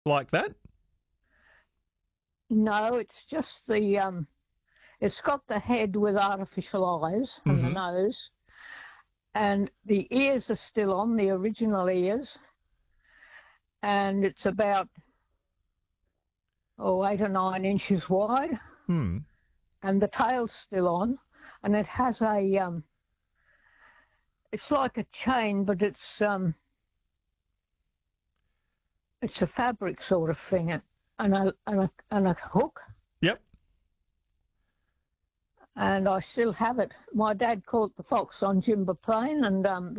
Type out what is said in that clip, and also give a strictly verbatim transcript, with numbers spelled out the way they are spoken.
like that? No, it's just the um, it's got the head with artificial eyes and the Mm-hmm. nose, and the ears are still on, the original ears, and it's about oh eight or nine inches wide, Hmm. and the tail's still on, and it has a um, it's like a chain, but it's um, it's a fabric sort of thing, and a and a and a hook, Yep. and I still have it. My dad caught the fox on Jimba Plain, and um,